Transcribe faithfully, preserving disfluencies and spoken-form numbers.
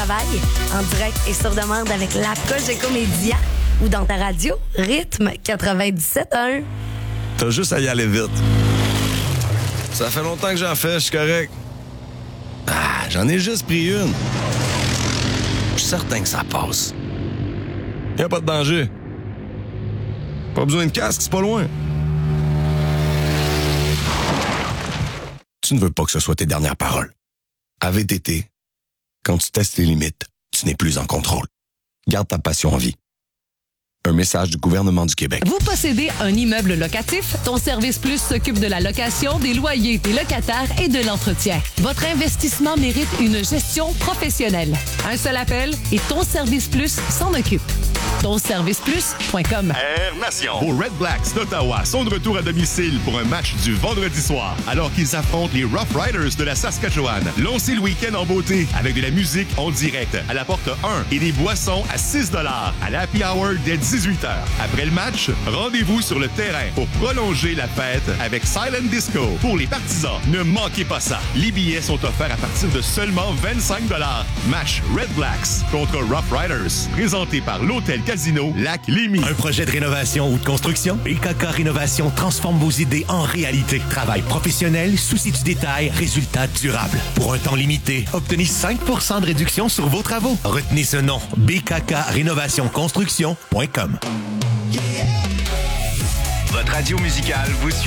travail, en direct et sur demande avec La Coche et Comédia ou dans ta radio, Rythme quatre-vingt-dix-sept un. T'as juste à y aller vite. Ça fait longtemps que j'en fais, je suis correct. Ah, j'en ai juste pris une. Je suis certain que ça passe. Y a pas de danger. Pas besoin de casque, c'est pas loin. Tu ne veux pas que ce soit tes dernières paroles. À V T T, quand tu testes les limites, tu n'es plus en contrôle. Garde ta passion en vie. Un message du gouvernement du Québec. Vous possédez un immeuble locatif? Ton Service Plus s'occupe de la location, des loyers, des locataires et de l'entretien. Votre investissement mérite une gestion professionnelle. Un seul appel et Ton Service Plus s'en occupe. ton service plus point com. Air Nation. Vos Red Blacks d'Ottawa sont de retour à domicile pour un match du vendredi soir. Alors qu'ils affrontent les Rough Riders de la Saskatchewan. Lancez le week-end en beauté avec de la musique en direct à la porte un et des boissons à six dollars à l'Happy Hour dès dix-huit heures. Après le match, rendez-vous sur le terrain pour prolonger la fête avec Silent Disco. Pour les partisans, ne manquez pas ça. Les billets sont offerts à partir de seulement vingt-cinq dollars. Match Red Blacks contre Rough Riders. Présenté par l'Hôtel Casino Lac-Lémy. Un projet de rénovation ou de construction? B K K Rénovation transforme vos idées en réalité. Travail professionnel, souci du détail, résultat durable. Pour un temps limité, obtenez cinq pour cent de réduction sur vos travaux. Retenez ce nom, b k k rénovation construction point com. Votre radio musicale vous suit